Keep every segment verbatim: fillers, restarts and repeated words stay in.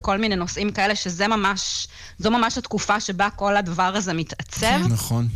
וכל מיני נושאים כאלה, שזה ממש, זו ממש התקופה שבה כל הדבר הזה מתעצב. נכון.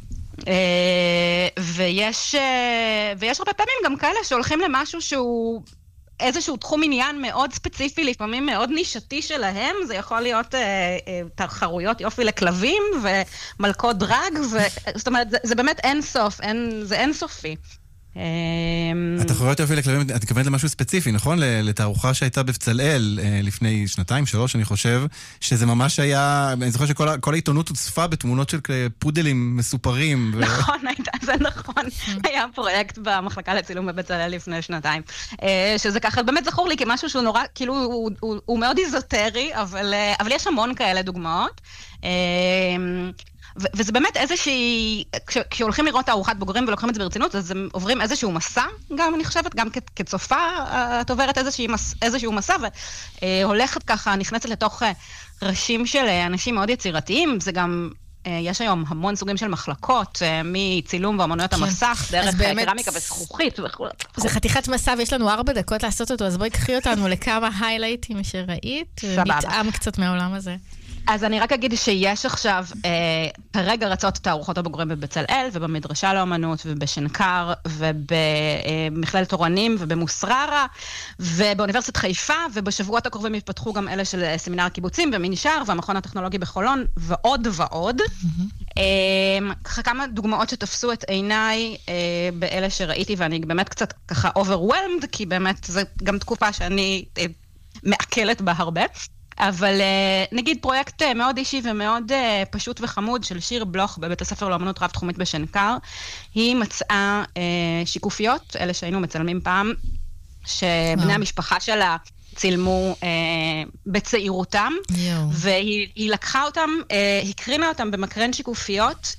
ויש, ויש הרבה פעמים גם כאלה שהולכים למשהו שהוא איזשהו תחום עניין מאוד ספציפי, לפעמים מאוד נישתי שלהם, זה יכול להיות אה, אה, תחרויות יופי לכלבים ומלכות דרג, ו... זאת אומרת, זה, זה באמת אין סוף, אין, זה אין סופי. התחרויות יופי לכלבים, את מתכוונת למשהו ספציפי, נכון? לתערוכה שהייתה בבצלאל לפני שנתיים, שלוש, אני חושב, שזה ממש היה, אני זוכר שכל העיתונות הוצפה בתמונות של פודלים מסופרים. נכון, זה נכון. היה פרויקט במחלקה לצילום בבצלאל לפני שנתיים, שזה ככה באמת זכור לי כמשהו שהוא נורא, כאילו הוא מאוד איזוטרי, אבל יש המון כאלה דוגמאות. וזה באמת איזושהי, כשהולכים לראות תערוכת בוגרים ולוקחים את זה ברצינות, אז הם עוברים איזשהו מסע, גם אני חושבת, גם כצופה, את עוברת איזשהו מסע, והולכת ככה, נכנסת לתוך ראשים של אנשים מאוד יצירתיים, זה גם, יש היום המון סוגים של מחלקות, מצילום ואמנויות המסך, דרך קרמיקה וזכוכית. זה חתיכת מסע, ויש לנו ארבע דקות לעשות אותו, אז בואי קחי אותנו לכמה היילייטים שראית, ונטעם קצת מהעולם הזה. אז אני רק אגיד שיש עכשיו, אה, כרגע רצות תערוכות הבוגרים בבצלאל, ובמדרשה לאומנות, ובשנקר, ובמכללת אורנים, ובמוסררה, ובאוניברסיטת חיפה, ובשבועות הקרובים יפתחו גם אלה של סמינר הקיבוצים, במנשר, והמכון הטכנולוגי בחולון, ועוד ועוד. אה, ככה כמה דוגמאות שתפסו את עיניי אה, באלה שראיתי, ואני באמת קצת ככה overwhelmed, כי באמת זו גם תקופה שאני אה, מעכלת בה הרבה. אבל נגיד פרויקט מאוד אישי ומאוד פשוט וחמוד של שיר בלוך בבית הספר לאמנות רב-תחומית בשנקר, היא מצאה שיקופיות, אלה שהיינו מצלמים פעם, שבני המשפחה שלה צילמו בצעירותם, והיא לקחה אותם, הקרינה אותם במקרן שיקופיות,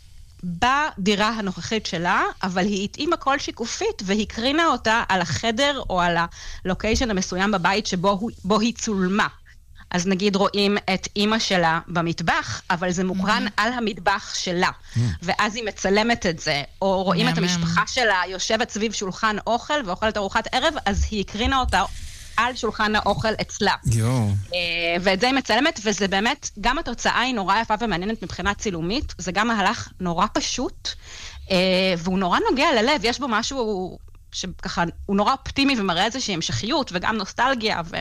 בדירה הנוכחית שלה, אבל היא התאימה כל שיקופית, והקרינה אותה על החדר או על הלוקיישן המסוים בבית שבו בו היא צולמה. אז נגיד רואים את אימא שלה במטבח, אבל זה מוקרן mm-hmm. על המטבח שלה, mm-hmm. ואז היא מצלמת את זה, או רואים mm-hmm. את המשפחה שלה יושבת סביב שולחן אוכל, ואוכלת ארוחת ערב, אז היא הקרינה אותה על שולחן האוכל אצלה. Yo. ואת זה היא מצלמת, וזה באמת, גם התוצאה היא נורא יפה ומעניינת מבחינה צילומית, זה גם מהלך נורא פשוט, והוא נורא נוגע ללב, יש בו משהו שככה, הוא נורא אופטימי ומראה איזושהי המשכיות, וגם נוסטלגיה, ו...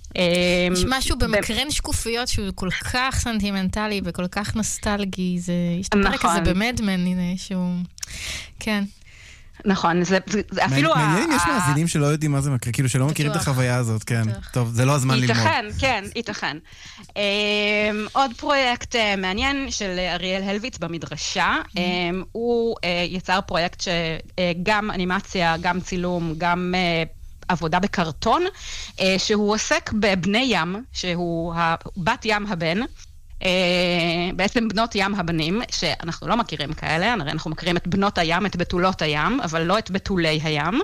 יש משהו במקרן שקופיות שהוא כל כך סנטימנטלי וכל כך נוסטלגי, זה יש את הפרק הזה במדמן, הנה שהוא, כן. נכון, זה אפילו... מעניין, יש מאזינים שלא יודעים מה זה מקרן, כאילו שלא מכירים את החוויה הזאת, כן. טוב, זה לא הזמן ללמוד. ייתכן, כן, ייתכן. עוד פרויקט מעניין של אריאל הלוויץ במדרשה, הוא יצר פרויקט שגם אנימציה, גם צילום, גם... עבודה בקרטון, שהוא עוסק בבני ים, שהוא בת ים הבן, בעצם בנות ים הבנים, שאנחנו לא מכירים כאלה, אנחנו מכירים את בנות הים, את בתולות הים, אבל לא את בתולי הים,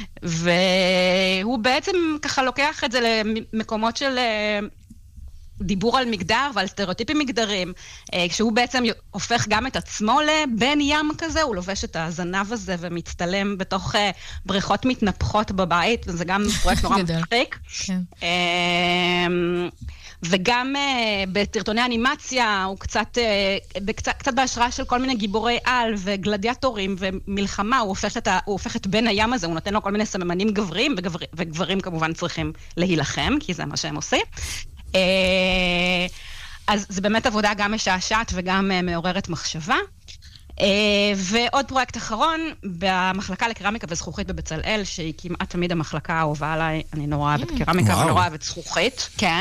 והוא בעצם ככה לוקח את זה למקומות של... דיבור על מגדר ועל סטריאוטיפים מגדרים, כשהוא בעצם הופך גם את עצמו לבן ים כזה, הוא לובש את הזנב הזה ומצטלם בתוך בריכות מתנפחות בבית, וזה גם פרויקט נורא מצחיק. וגם בסרטוני אנימציה, הוא קצת, קצת בהשראה של כל מיני גיבורי על וגלדיאטורים ומלחמה, הוא הופך את, הוא הופך את בן הים הזה, הוא נותן לו כל מיני סממנים גבריים, וגברים כמובן צריכים להילחם, כי זה מה שהם עושים. אז זה באמת עבודה גם משעשעת וגם מעוררת מחשבה. ועוד פרויקט אחרון, במחלקה לקרמיקה וזכוכית בבצלאל, שהיא כמעט תמיד המחלקה האהובה עליי, אני נורא אוהבת קרמיקה ונורא אוהבת זכוכית, כן.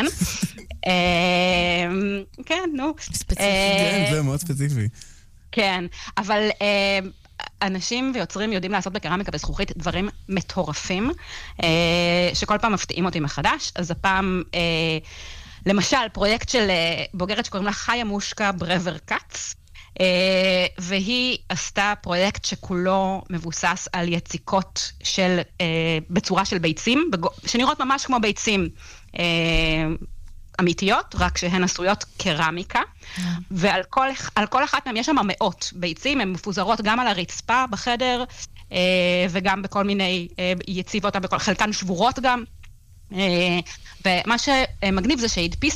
כן, נו. ספציפי, זה מאוד ספציפי. כן, אבל... אנשים ויוצרים יודעים לעשות בקרמיקה וזכוכית דברים מטורפים, שכל פעם מפתיעים אותי מחדש. אז הפעם, למשל, פרויקט של בוגרת שקוראים לה חיה מושקה ברבר קץ, והיא עשתה פרויקט שכולו מבוסס על יציקות של, בצורה של ביצים, שנראות ממש כמו ביצים, אמיתיות, רק שהן עשויות קרמיקה, ועל כל, על כל אחת מהם יש שם מאות ביצים, הן מפוזרות גם על הרצפה בחדר, וגם בכל מיני יציבות, חלקן שבורות גם, ומה שמגניב זה שהדפיס